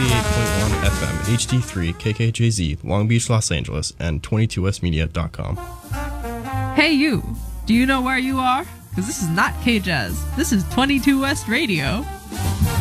88.1 FM, HD3, KKJZ, Long Beach, Los Angeles, and 22westmedia.com. Hey you, do you know where you are? Because this is not K-Jazz. This is 22 West Radio.